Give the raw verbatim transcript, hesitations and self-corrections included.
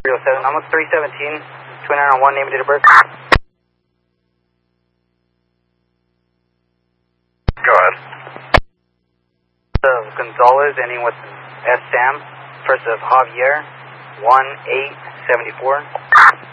three oh seven, almost three seventeen, twenty-nine oh one, name and date of birth. Go ahead. Of Gonzalez, ending with S. Sam, first of Javier, one eight seventy-four.